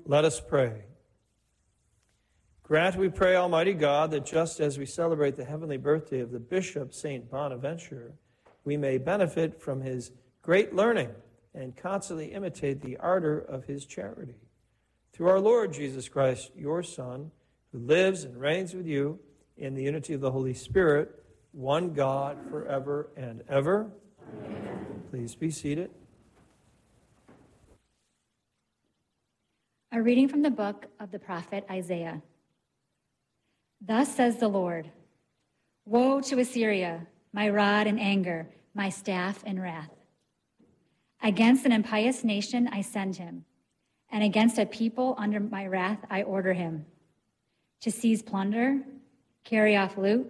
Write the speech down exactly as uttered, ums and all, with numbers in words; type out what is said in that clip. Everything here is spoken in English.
Let us pray. Grant, we pray, Almighty God, that just as we celebrate the heavenly birthday of the Bishop Saint Bonaventure, we may benefit from his great learning and constantly imitate the ardor of his charity. Through our Lord Jesus Christ, your Son, who lives and reigns with you in the unity of the Holy Spirit, one God, forever and ever. Amen. Please be seated. A reading from the book of the prophet Isaiah. Thus says the Lord, woe to Assyria, my rod in anger, my staff in wrath. Against an impious nation I send him, and against a people under my wrath I order him, to seize plunder, carry off loot,